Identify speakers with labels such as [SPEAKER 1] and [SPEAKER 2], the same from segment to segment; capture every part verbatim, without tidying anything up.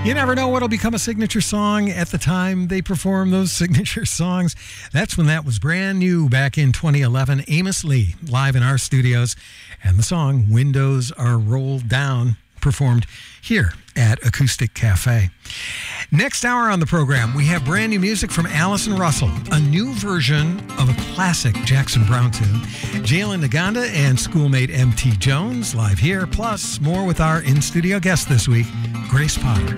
[SPEAKER 1] You never know what'll become a signature song at the time they perform those signature songs. That's when that was brand new back in twenty eleven. Amos Lee, live in our studios, and the song Windows Are Rolled Down, performed here at Acoustic Cafe. Next hour on the program, we have brand new music from Allison Russell, a new version of a classic Jackson Browne tune. Jalen Naganda and schoolmate M T Jones live here, plus more with our in-studio guest this week, Grace Potter.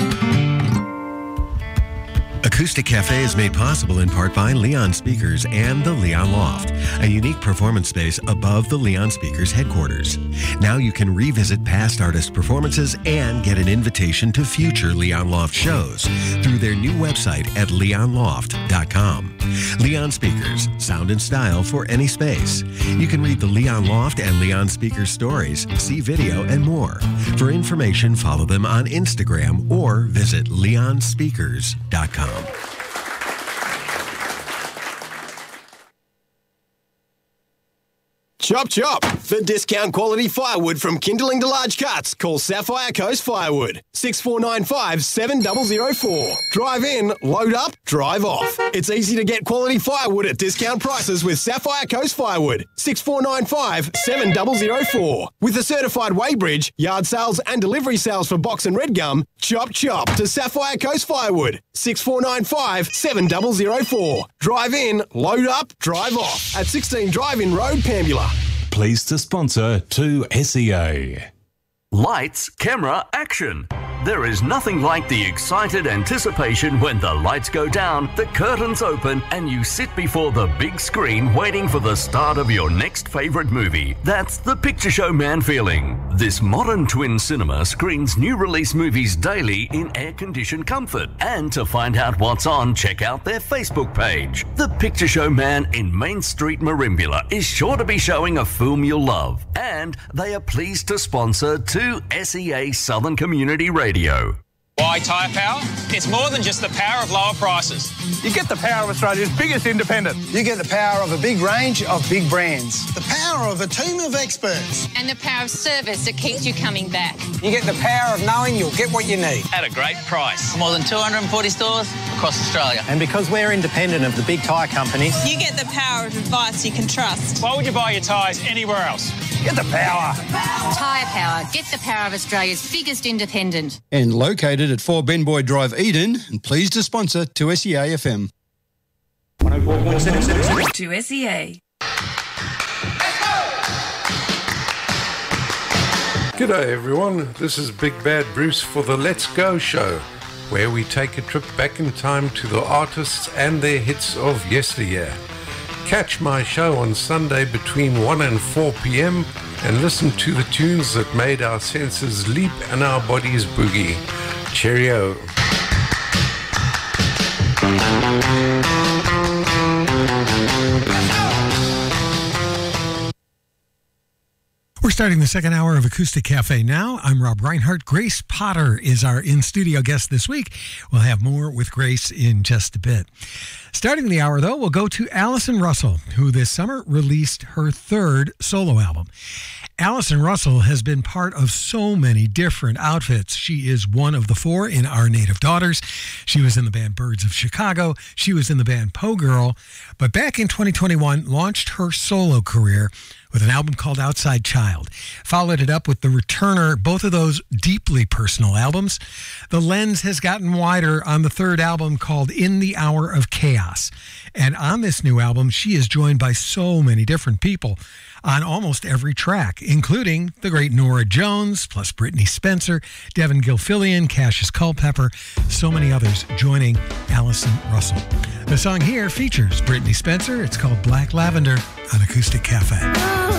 [SPEAKER 2] Acoustic Cafe is made possible in part by Leon Speakers and the Leon Loft, a unique performance space above the Leon Speakers headquarters. Now you can revisit past artist performances and get an invitation to future Leon Loft shows through their new website at leon loft dot com. Leon Speakers, sound and style for any space. You can read the Leon Loft and Leon Speakers stories, see video, and more. For information, follow them on Instagram or visit leon speakers dot com.
[SPEAKER 3] Chop chop! For discount quality firewood from kindling to large cuts, call Sapphire Coast Firewood. six four nine five, seven zero zero four. Drive in, load up, drive off. It's easy to get quality firewood at discount prices with Sapphire Coast Firewood. six four nine five, seven zero zero four. With a certified weighbridge, yard sales and delivery sales for box and red gum, chop chop to Sapphire Coast Firewood. six four nine five, seven zero zero four. Drive in, load up, drive off. At sixteen Drive-In Road, Pambula.
[SPEAKER 4] Pleased to sponsor two S E A.
[SPEAKER 5] Lights, camera, action. There is nothing like the excited anticipation when the lights go down, the curtains open, and you sit before the big screen waiting for the start of your next favorite movie. That's the Picture Show Man feeling. This modern twin cinema screens new release movies daily in air-conditioned comfort. And to find out what's on, check out their Facebook page. The Picture Show Man in Main Street, Merimbula is sure to be showing a film you'll love. And they are pleased to sponsor two S E A Southern Community Radio.
[SPEAKER 6] Why Tyre Power? It's more than just the power of lower prices.
[SPEAKER 7] You get the power of Australia's biggest independent.
[SPEAKER 8] You get the power of a big range of big brands.
[SPEAKER 9] The power of a team of experts.
[SPEAKER 10] And the power of service that keeps you coming back.
[SPEAKER 8] You get the power of knowing you'll get what you need.
[SPEAKER 6] At a great price.
[SPEAKER 11] More than two hundred forty stores across Australia.
[SPEAKER 8] And because we're independent of the big tyre companies,
[SPEAKER 10] you get the power of advice you can trust.
[SPEAKER 6] Why would you buy your tyres anywhere else?
[SPEAKER 7] Get the power.
[SPEAKER 10] Tyre Power. Get the power of Australia's biggest independent.
[SPEAKER 12] And located at four Benboy Drive, Eden, and pleased to sponsor two S E A F M.
[SPEAKER 10] two S E A.
[SPEAKER 13] G'day everyone, this is Big Bad Bruce for the Let's Go show, where we take a trip back in time to the artists and their hits of yesteryear. Catch my show on Sunday between one and four p.m. and listen to the tunes that made our senses leap and our bodies boogie. Cheerio.
[SPEAKER 1] We're starting the second hour of Acoustic Cafe now. I'm Rob Reinhardt. Grace Potter is our in-studio guest this week. We'll have more with Grace in just a bit. Starting the hour, though, we'll go to Allison Russell, who this summer released her third solo album. Allison Russell has been part of so many different outfits. She is one of the four in Our Native Daughters. She was in the band Birds of Chicago. She was in the band Poe Girl. But back in twenty twenty-one, launched her solo career with an album called Outside Child. Followed it up with The Returner, both of those deeply personal albums. The lens has gotten wider on the third album called In the Hour of Chaos. And on this new album, she is joined by so many different people on almost every track, including the great Norah Jones, plus Brittany Spencer, Devin Gilfillian, Cassius Culpepper, so many others joining Allison Russell. The song here features Brittany Spencer. It's called Black Lavender on Acoustic Cafe.